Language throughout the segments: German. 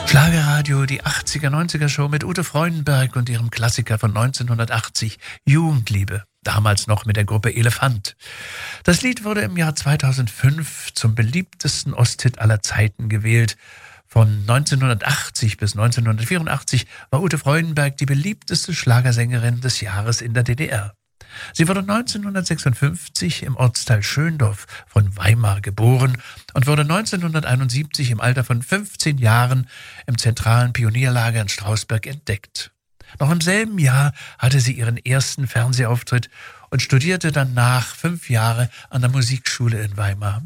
Schlagerradio, die 80er-90er Show mit Ute Freudenberg und ihrem Klassiker von 1980, Jugendliebe, damals noch mit der Gruppe Elefant. Das Lied wurde im Jahr 2005 zum beliebtesten Osthit aller Zeiten gewählt. Von 1980 bis 1984 war Ute Freudenberg die beliebteste Schlagersängerin des Jahres in der DDR. Sie wurde 1956 im Ortsteil Schöndorf von Weimar geboren und wurde 1971 im Alter von 15 Jahren im zentralen Pionierlager in Strausberg entdeckt. Noch im selben Jahr hatte sie ihren ersten Fernsehauftritt und studierte danach 5 Jahre an der Musikschule in Weimar.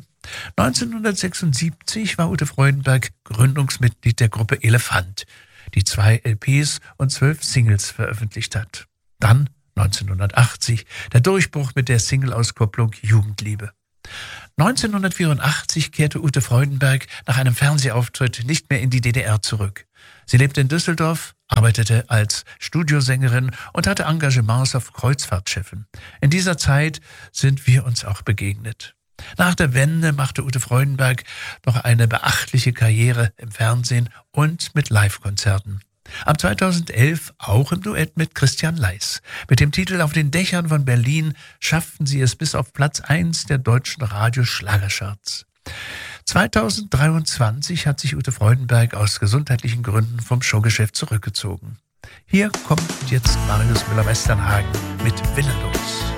1976 war Ute Freudenberg Gründungsmitglied der Gruppe Elefant, die 2 LPs und 12 Singles veröffentlicht hat. Dann 1980 der Durchbruch mit der Single-Auskopplung Jugendliebe. 1984 kehrte Ute Freudenberg nach einem Fernsehauftritt nicht mehr in die DDR zurück. Sie lebte in Düsseldorf, arbeitete als Studiosängerin und hatte Engagements auf Kreuzfahrtschiffen. In dieser Zeit sind wir uns auch begegnet. Nach der Wende machte Ute Freudenberg noch eine beachtliche Karriere im Fernsehen und mit Live-Konzerten. Ab 2011 auch im Duett mit Christian Leis. Mit dem Titel Auf den Dächern von Berlin schafften sie es bis auf Platz 1 der deutschen Radioschlagercharts. 2023 hat sich Ute Freudenberg aus gesundheitlichen Gründen vom Showgeschäft zurückgezogen. Hier kommt jetzt Marius Müller-Westernhagen mit Willenlos.